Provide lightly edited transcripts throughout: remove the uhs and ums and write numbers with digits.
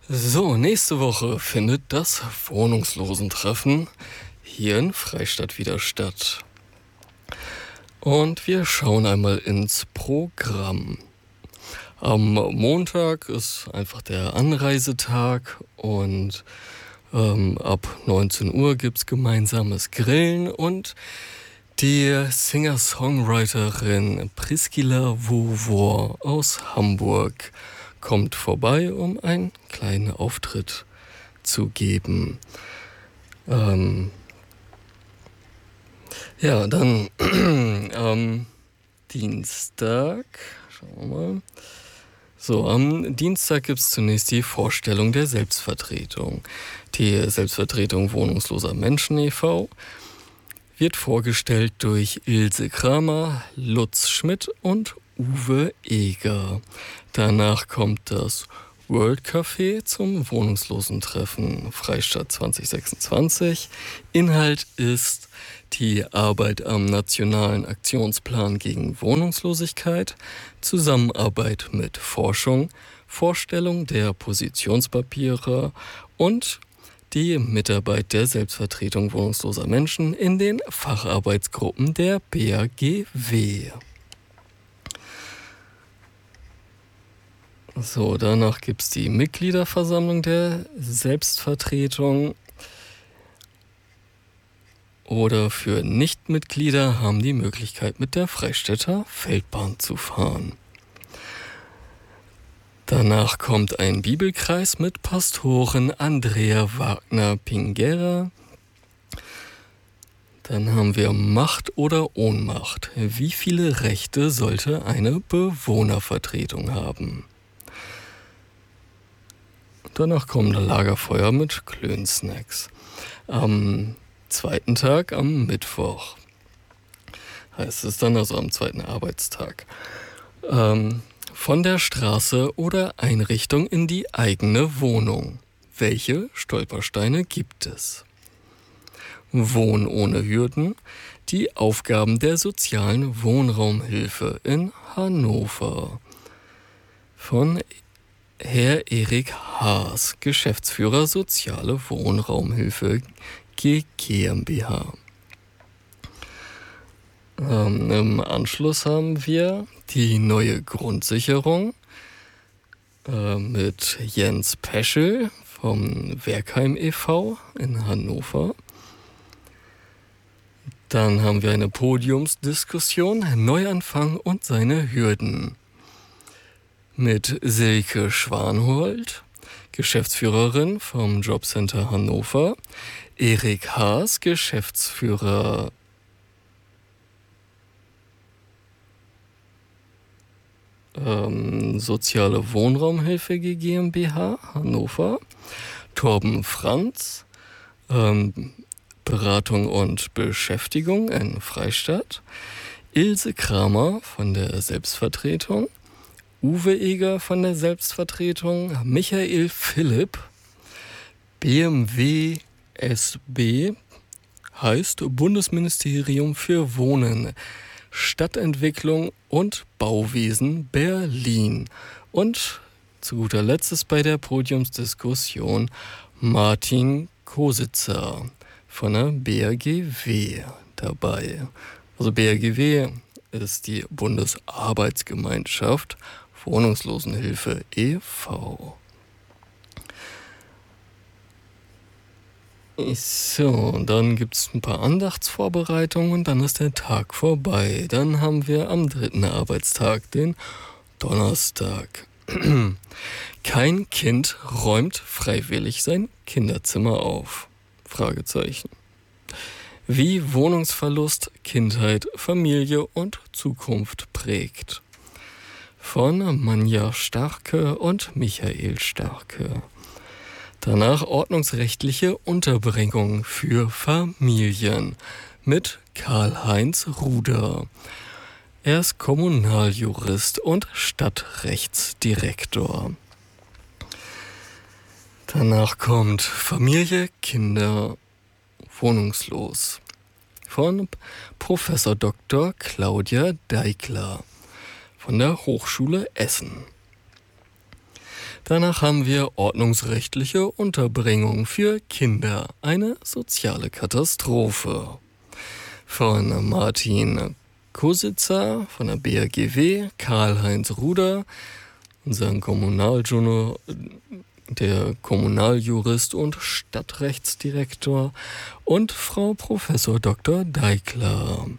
So, nächste Woche findet das Wohnungslosentreffen hier in Freistadt wieder statt. Und wir schauen einmal ins Programm. Am Montag ist einfach der Anreisetag und ab 19 Uhr gibt es gemeinsames Grillen und die Singer-Songwriterin Priscilla Wovor aus Hamburg kommt vorbei, um einen kleinen Auftritt zu geben. Ja, dann am Dienstag, schauen wir mal. So, am Dienstag gibt es zunächst die Vorstellung der Selbstvertretung. Die Selbstvertretung Wohnungsloser Menschen e.V. wird vorgestellt durch Ilse Kramer, Lutz Schmidt und Uwe Eger. Danach kommt das World Café zum Wohnungslosentreffen Freistadt 2026. Inhalt ist die Arbeit am Nationalen Aktionsplan gegen Wohnungslosigkeit, Zusammenarbeit mit Forschung, Vorstellung der Positionspapiere und die Mitarbeit der Selbstvertretung wohnungsloser Menschen in den Facharbeitsgruppen der BAGW. So, danach gibt es die Mitgliederversammlung der Selbstvertretung. Oder für Nichtmitglieder haben die Möglichkeit, mit der Freistädter Feldbahn zu fahren. Danach kommt ein Bibelkreis mit Pastorin Andrea Wagner-Pingera. Dann haben wir Macht oder Ohnmacht. Wie viele Rechte sollte eine Bewohnervertretung haben? Danach kommt ein Lagerfeuer mit Klönsnacks. Am zweiten Tag, am Mittwoch, heißt es dann, also am zweiten Arbeitstag, von der Straße oder Einrichtung in die eigene Wohnung. Welche Stolpersteine gibt es? Wohnen ohne Hürden, die Aufgaben der sozialen Wohnraumhilfe in Hannover. Von Herr Erik Haas, Geschäftsführer Soziale Wohnraumhilfe GmbH. Im Anschluss haben wir die neue Grundsicherung mit Jens Peschel vom Werkheim e.V. in Hannover. Dann haben wir eine Podiumsdiskussion, Neuanfang und seine Hürden mit Silke Schwanhold, Geschäftsführerin vom Jobcenter Hannover, Erik Haas, Geschäftsführer Soziale Wohnraumhilfe GmbH Hannover, Torben Franz, Beratung und Beschäftigung in Freistadt, Ilse Kramer von der Selbstvertretung, Uwe Eger von der Selbstvertretung, Michael Philipp, BMW SB, heißt Bundesministerium für Wohnen, Stadtentwicklung und Bauwesen Berlin. Und zu guter Letzt ist bei der Podiumsdiskussion Martin Kositzer von der BAGW dabei. Also BAGW ist die Bundesarbeitsgemeinschaft Wohnungslosenhilfe e.V. So, dann gibt es ein paar Andachtsvorbereitungen und dann ist der Tag vorbei. Dann haben wir am dritten Arbeitstag, den Donnerstag. Kein Kind räumt freiwillig sein Kinderzimmer auf. Fragezeichen. Wie Wohnungsverlust Kindheit, Familie und Zukunft prägt. Von Manja Starke und Michael Starke. Danach ordnungsrechtliche Unterbringung für Familien mit Karl-Heinz Ruder. Er ist Kommunaljurist und Stadtrechtsdirektor. Danach kommt Familie, Kinder, wohnungslos. Von Professor Dr. Claudia Deikler von der Hochschule Essen. Danach haben wir ordnungsrechtliche Unterbringung für Kinder, eine soziale Katastrophe. Von Martin Kositzer von der BRGW, Karl-Heinz Ruder, unseren der Kommunaljurist und Stadtrechtsdirektor und Frau Professor Dr. Deikler.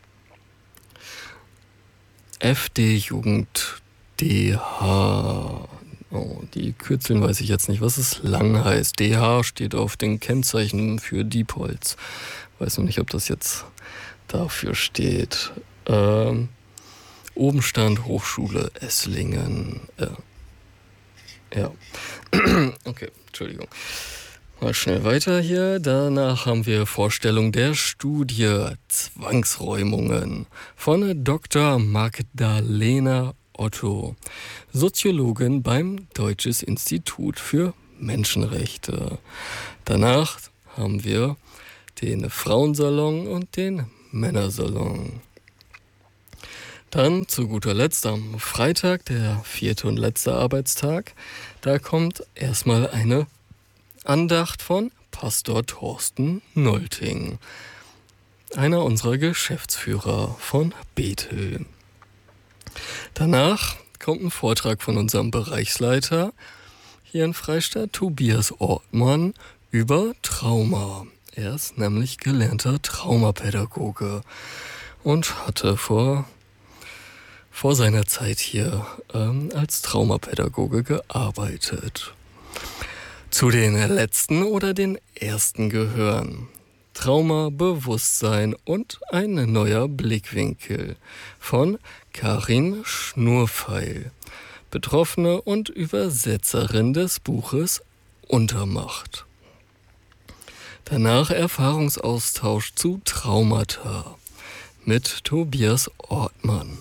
FD-Jugend DH. Oh, die Kürzeln weiß ich jetzt nicht, was es lang heißt. DH steht auf den Kennzeichen für Diepholz. Weiß noch nicht, ob das jetzt dafür steht. Obenstand Hochschule Esslingen. Ja. Okay, Entschuldigung. Mal schnell weiter hier. Danach haben wir Vorstellung der Studie Zwangsräumungen von Dr. Magdalena Otto, Soziologin beim Deutsches Institut für Menschenrechte. Danach haben wir den Frauensalon und den Männersalon. Dann zu guter Letzt am Freitag, der 4. und letzte Arbeitstag, da kommt erstmal eine Andacht von Pastor Thorsten Nolting, einer unserer Geschäftsführer von Bethel. Danach kommt ein Vortrag von unserem Bereichsleiter hier in Freistadt, Tobias Ortmann, über Trauma. Er ist nämlich gelernter Traumapädagoge und hatte vor seiner Zeit hier als Traumapädagoge gearbeitet. Zu den letzten oder den ersten gehören Trauma, Bewusstsein und ein neuer Blickwinkel von Karin Schnurfeil, Betroffene und Übersetzerin des Buches Untermacht. Danach Erfahrungsaustausch zu Traumata mit Tobias Ortmann.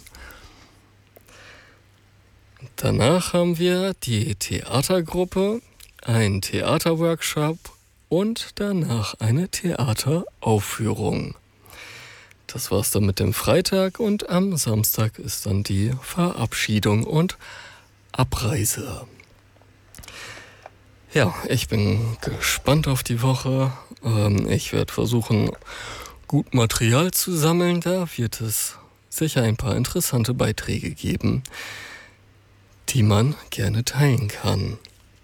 Danach haben wir die Theatergruppe, ein Theaterworkshop und danach eine Theateraufführung. Das war's dann mit dem Freitag und am Samstag ist dann die Verabschiedung und Abreise. Ja, ich bin gespannt auf die Woche. Ich werde versuchen, gut Material zu sammeln. Da wird es sicher ein paar interessante Beiträge geben, die man gerne teilen kann.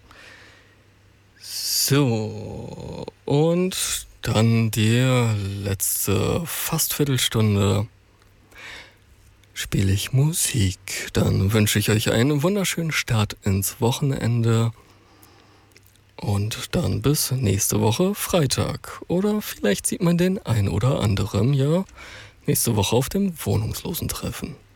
So, und dann die letzte fast Viertelstunde spiele ich Musik. Dann wünsche ich euch einen wunderschönen Start ins Wochenende und dann bis nächste Woche Freitag. Oder vielleicht sieht man den ein oder anderen ja nächste Woche auf dem Wohnungslosentreffen.